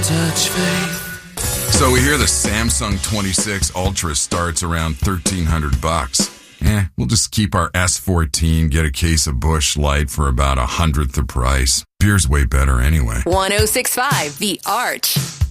touch faith. So we hear the Samsung 26 Ultra starts around $1,300. We'll just keep our S14, get a case of Busch Light for about 1/100th the price. Beer's way better anyway. 106.5 The Arch.